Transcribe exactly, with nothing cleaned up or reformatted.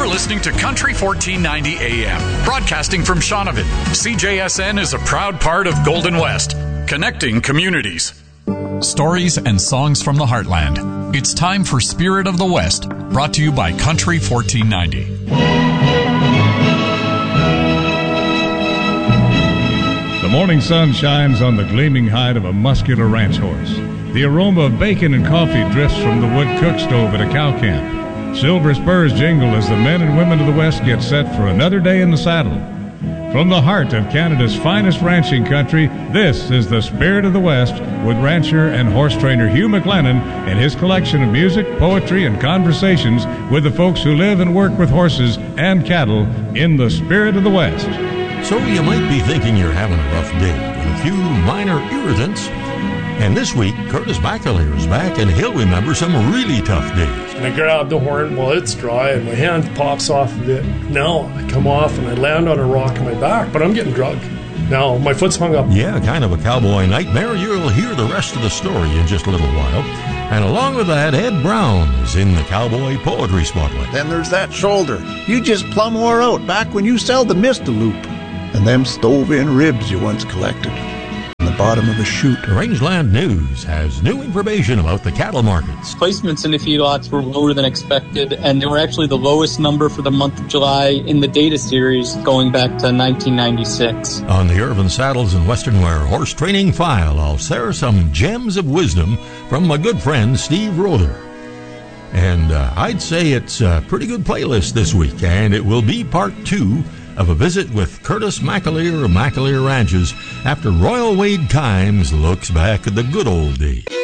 listening to Country fourteen ninety A M, broadcasting from Shaunavon. C J S N is a proud part of Golden West, connecting communities. Stories and songs from the heartland. It's time for Spirit of the West, brought to you by Country fourteen ninety. The morning sun shines on the gleaming hide of a muscular ranch horse. The aroma of bacon and coffee drifts from the wood cook stove at a cow camp. Silver spurs jingle as the men and women of the West get set for another day in the saddle. From the heart of Canada's finest ranching country, this is the Spirit of the West with rancher and horse trainer Hugh McLennan and his collection of music, poetry, and conversations with the folks who live and work with horses and cattle in the Spirit of the West. So you might be thinking you're having a rough day with a few minor irritants. And this week, Curtis McAleer is back, and he'll remember some really tough days. And I grab the horn while it's dry, and my hand pops off of it. Now I come off, and I land on a rock in my back, but I'm getting drugged. Now my foot's hung up. Yeah, kind of a cowboy nightmare. You'll hear the rest of the story in just a little while. And along with that, Ed Brown is in the Cowboy Poetry Spotlight. Then there's that shoulder. You just plumb wore out back when you seldom missed a loop. And them stove-in ribs you once collected. The bottom of a chute. Rangeland News has new information about the cattle markets. Placements in the feedlots were lower than expected, and they were actually the lowest number for the month of July in the data series going back to nineteen ninety-six. On the Irvin Saddles and Western Wear Horse Training File, I'll share some gems of wisdom from my good friend Steve Rother. And uh, I'd say it's a pretty good playlist this week, and it will be part two of a visit with Curtis McAleer of McAleer Ranches after Royal Wade Kimes looks back at the good old days.